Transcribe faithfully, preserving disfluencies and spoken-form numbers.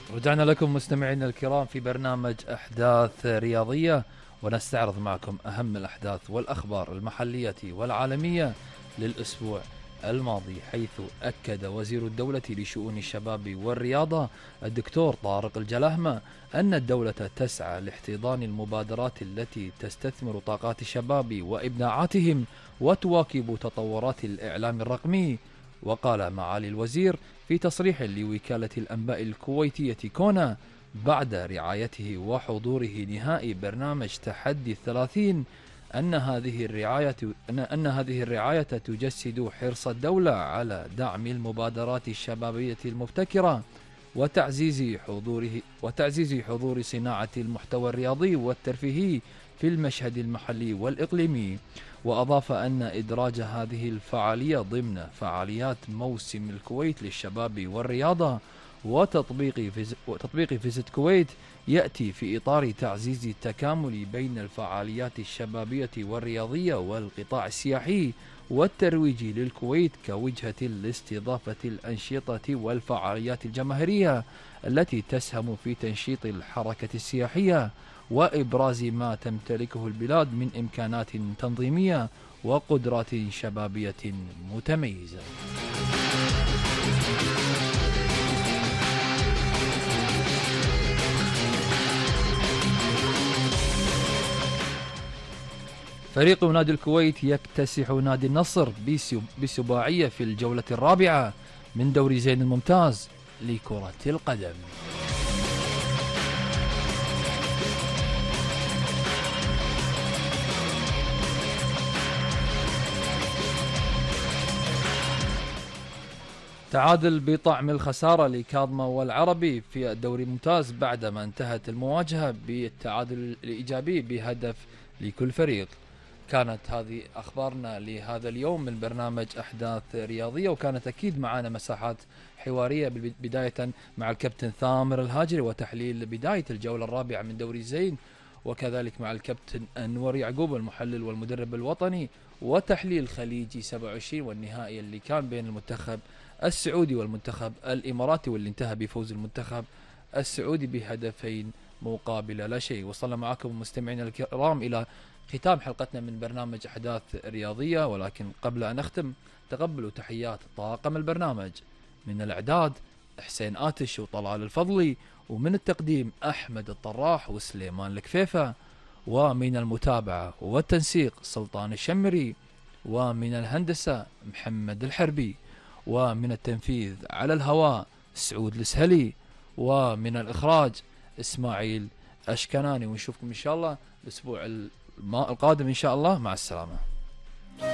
رجعنا لكم مستمعينا الكرام في برنامج أحداث رياضية، ونستعرض معكم أهم الأحداث والأخبار المحلية والعالمية للأسبوع الماضي، حيث أكد وزير الدولة لشؤون الشباب والرياضة الدكتور طارق الجلاهمة أن الدولة تسعى لاحتضان المبادرات التي تستثمر طاقات الشباب وإبداعاتهم وتواكب تطورات الإعلام الرقمي. وقال معالي الوزير في تصريح لوكالة الأنباء الكويتية كونا بعد رعايته وحضوره نهائي برنامج تحدي الثلاثين أن هذه الرعاية أن هذه الرعاية تجسد حرص الدولة على دعم المبادرات الشبابية المبتكرة وتعزيز حضوره وتعزيز حضور صناعة المحتوى الرياضي والترفيهي في المشهد المحلي والإقليمي. وأضاف أن إدراج هذه الفعالية ضمن فعاليات موسم الكويت للشباب والرياضة وتطبيق فيز... وتطبيق فيزيت كويت يأتي في إطار تعزيز التكامل بين الفعاليات الشبابية والرياضية والقطاع السياحي والترويج للكويت كوجهة لاستضافة الأنشطة والفعاليات الجماهيرية التي تسهم في تنشيط الحركة السياحية وإبراز ما تمتلكه البلاد من إمكانات تنظيمية وقدرات شبابية متميزة. فريق نادي الكويت يكتسح نادي النصر بسباعية في الجولة الرابعة من دوري زين الممتاز لكرة القدم. تعادل بطعم الخسارة لكاظمة والعربي في الدوري الممتاز بعدما انتهت المواجهة بالتعادل الإيجابي بهدف لكل فريق. كانت هذه أخبارنا لهذا اليوم من برنامج أحداث رياضية، وكانت أكيد معنا مساحات حوارية بداية مع الكابتن ثامر الهاجري وتحليل بداية الجولة الرابعة من دوري زين، وكذلك مع الكابتن أنور يعقوب المحلل والمدرب الوطني، وتحليل خليجي سبعة وعشرين والنهائي اللي كان بين المنتخب السعودي والمنتخب الإماراتي واللي انتهى بفوز المنتخب السعودي بهدفين مقابل لا شيء. وصلنا معكم مستمعينا الكرام إلى ختام حلقتنا من برنامج أحداث رياضية، ولكن قبل أن أختم تقبلوا تحيات طاقم البرنامج من الإعداد حسين آتش وطلال الفضلي، ومن التقديم أحمد الطراح وسليمان الكفيفة، ومن المتابعة والتنسيق سلطان الشمري، ومن الهندسة محمد الحربي، ومن التنفيذ على الهواء سعود السهلي، ومن الإخراج إسماعيل أشكناني. ونشوفكم إن شاء الله الأسبوع القادم إن شاء الله. مع السلامة.